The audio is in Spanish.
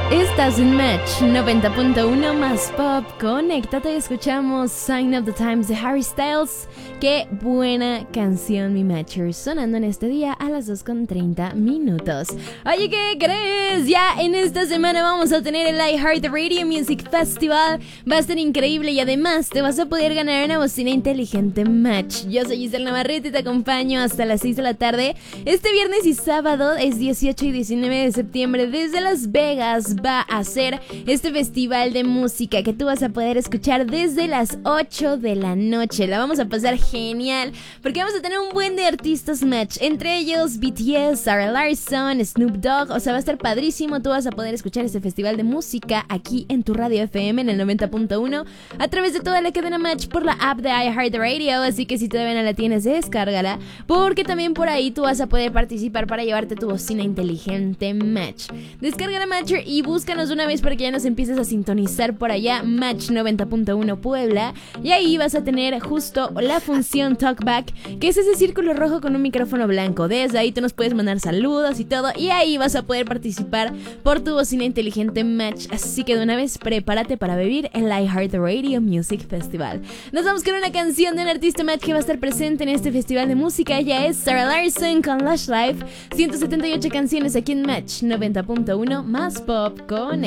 Estás en Match 90.1 más pop. Conéctate y escuchamos Sign of the Times de Harry Styles. Qué buena canción, mi Matcher, sonando en este día a las 2:30 minutos. Oye, ¿qué crees? Ya en esta semana vamos a tener el iHeartRadio Music Festival. Va a estar increíble y además te vas a poder ganar una bocina inteligente Match. Yo soy Giselle Navarrete y te acompaño hasta las 6 de la tarde. Este viernes y sábado es 18 y 19 de septiembre desde Las Vegas. Va a ser este festival de música que tú vas a poder escuchar desde las 8 de la noche. La vamos a pasar genial porque vamos a tener un buen de artistas Match, entre ellos BTS, Sarah Larsson, Snoop Dogg. O sea, va a estar padrísimo. Tú vas a poder escuchar este festival de música aquí en tu radio FM en el 90.1 a través de toda la cadena Match por la app de iHeartRadio. Así que si todavía no la tienes, descárgala, porque también por ahí tú vas a poder participar para llevarte tu bocina inteligente Match. Descarga la Matcher y búscanos una vez para que ya nos empieces a sintonizar por allá, Match 90.1 Puebla, y ahí vas a tener justo la función Talkback, que es ese círculo rojo con un micrófono blanco. Desde ahí tú nos puedes mandar saludos y todo, y ahí vas a poder participar por tu bocina inteligente Match. Así que de una vez prepárate para vivir el iHeartRadio Music Festival. Nos vamos con una canción de un artista Match que va a estar presente en este festival de música. Ella es Sarah Larsson con Lush Life. 178 canciones aquí en Match 90.1 más pop. Conecta.